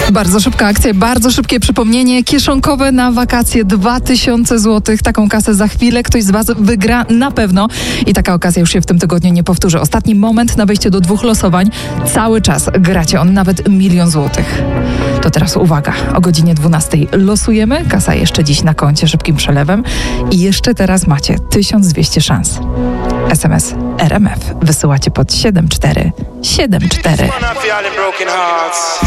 Bardzo szybka akcja, bardzo szybkie przypomnienie. Kieszonkowe na wakacje 2000 zł. Taką kasę za chwilę ktoś z Was wygra na pewno. I taka okazja już się w tym tygodniu nie powtórzy. Ostatni moment na wejście do 2 losowań. Cały czas gracie on nawet 1 000 000 złotych. To teraz uwaga, o godzinie 12 losujemy. Kasa jeszcze dziś na koncie szybkim przelewem. I jeszcze teraz macie 1200 szans. SMS RMF wysyłacie pod 7474.